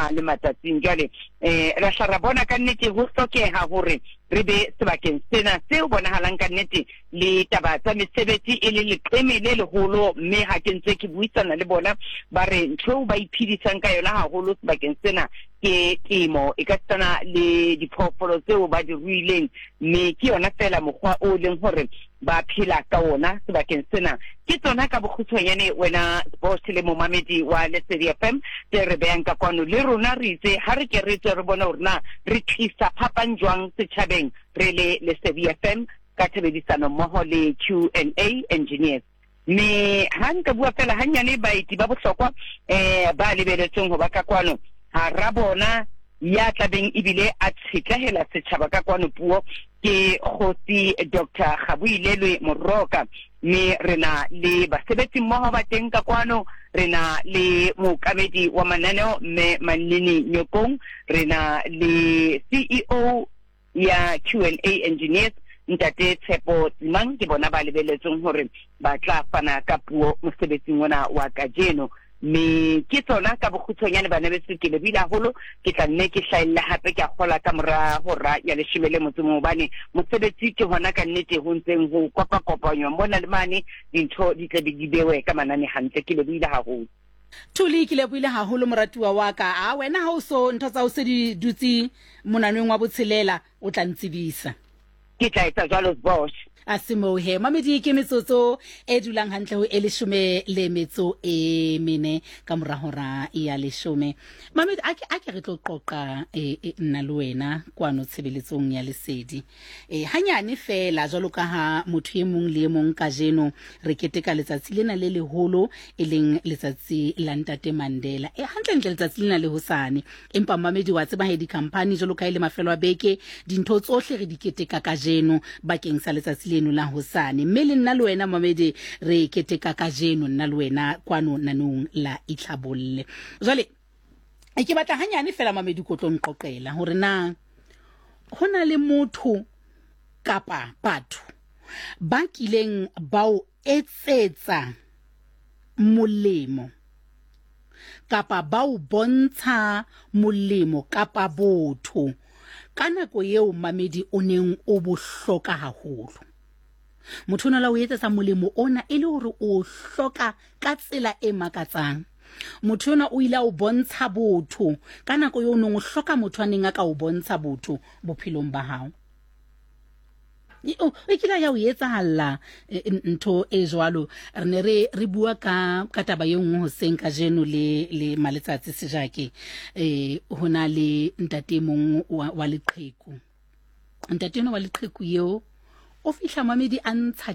ngwaga le matsatsing jale ra hla ra bona ka nnete ho hlokeha hore re be sebakeng sena seo bonahalang ka nnete le taba tsa mesebetsi e le leqeme le leholo mme ha ke ntse ke buisana le bona ba re ntho ba iphedisang ka yona haholo sebakeng sena ke temo e ka tsana le diphoofolo tseo ba di ruileng mme ke yona fela mokgwa o leng hore ba phela ka ona sebakeng sena ke tsona ka bokgutshwanyane wena boss le momamedi wa Lesedi FM te re beang ka kwano le rona re itse ha re ke re tswe re bona hore na re tlisa phapang jwang setjhabeng re le Lesedi FM ka tshebedisano mmoho le Q&A engineers me ha nka bua fela hanyane baeti ba bohlokwa ba lebeletseng ho ba ka kwano ha ra bona ya tlabeng ibile a tshikahela setjhaba ka kwano puo ke kgotsi Dr. Kgabuilelwe Moroka me rena le basebetsi mmoho ba teng ka kwano rena le mokamedi wa mananeo me Manini Nyokong rena le CEO ya Q&A engineers ntate Tshepo Tsimang ke bona ba lebeletseng hore ba tla fana ka puo mosebetsing ona wa kajeno me ke tsona ka bokgutshwanyane bana beso ke lebile haholo ke tla nne ke hlaella hape ke a kgola ka mora hora ya leshimele motseng hobane mosebetsi ke hona ka nnete ho ntseng ho kopanywa mona le mane dintho di tle di bewe ka manane hantle ke lebile haholo Thuli ke lebohile haholo moratuwa wa ka a wena ha o so ntho tsa o se di dutse monaneng wa botshelela o tla ntsibisa ke tla etsa jwalo boss Asimohe mamedi ke metsotso e dulang hantle ho eleshume le metso e mene ka mora hora ya leshome mamedi a ke re tlo qoqa nna le wena kwano tshebeletsong ya Lesedi hanyane fela jwalo ka ha motho e mong le e mong ka jeno re keteka letsatsi lena le leholo e leng letsatsi la Ntate Mandela hantle ntle letsatsi lena le hosane empa mamedi wa tseba he di company jwalo ka ile mafelo a beke dintho tsohle re di keteka ka jeno bakeng sa letsatsi leno la hosane mme le nna le wena mamedi re keteka ka jeno nna le wena kwano nanong la Itlhabolle jwale ke batla hanyane fela mamedi ko tlo nqoqela hore na hona le motho kapa batho ba kileng bao etsetsa molemo kapa bao bontsha molemo kapa botho ka nako eo mamedi o neng o bohloka haholo motho ona la o etsetsa molemo ona e le hore o hloka ka tsela e makatsang motho ona o ile o bontsha botho ka nako eo neng o hloka motho a neng a ka o bontsha botho bophelong ba hao e kila ya o etsahala ntho e jwalo re ne re bua ka taba ye nngwe hoseng ka jeno le maletsatsi sejake hona le ntate mong wa leqheku ntate ona wa leqheku eo o fihla mamedi a ntsha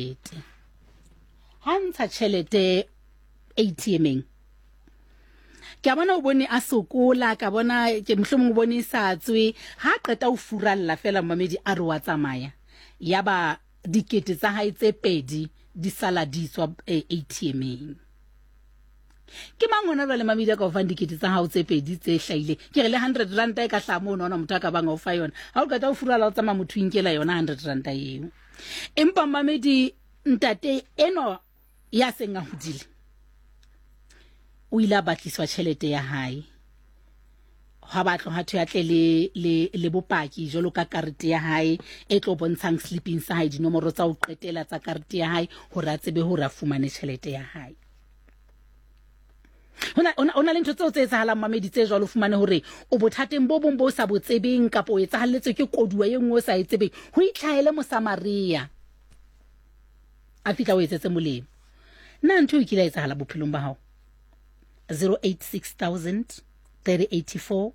tjhelete ATM-eng ke bona o bone a sokola ka bona ke mohlomong o bone sa tswe ha qeta o furalla fela mamedi a re wa tsamaya yaba dikete tsa hae tse pedi di sala di tswa ATM-eng ke mangona le mamedi ka ofang dikete tsa hao tse pedi tse hlaile ke re le 100 rand e ka hlamo ona motho ka banga o fa yona ha o ka ta o furala o tsama motho inkela yona 100 rand eo empa mamedi ntate eno ya senga hodile o ile a batliswa tjhelete ya hae ha batlo ha thwe atle le bopaki jolo ka karete ya hae e tlo bontshang sleeping sa hae dinomoro tsa o qetela tsa karete ya hae hore a tsebe hore a fumane tjhelete ya hae ona le ntho tseo tse etsahalang mamedi tse jwalo fumane hore o bothateng bo bong bo sa botsebeng kapo o etsahalletswe ke koduwa e nngwe o sa etsebeng ho itlhaele Mosamaria a fitla o etsetse molemo nna ntho e kila etsahala bophelong ba hao 086 3084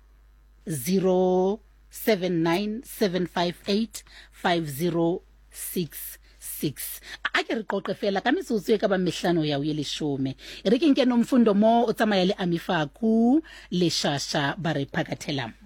0797585066 a ke re qoqe fela ka metsotso e ka ba mehlano ya o ye leshome re ke nke nomfundo mo o tsamaya le Amifaku le Shasha ba re phakathelang